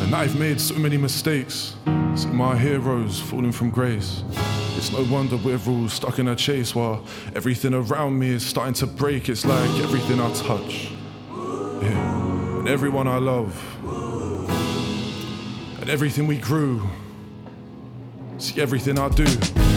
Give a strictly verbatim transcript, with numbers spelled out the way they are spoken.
And I've made so many mistakes. See my heroes falling from grace. It's no wonder we're all stuck in a chase while everything around me is starting to break. It's like everything I touch, yeah, and everyone I love, and everything we grew. See everything I do.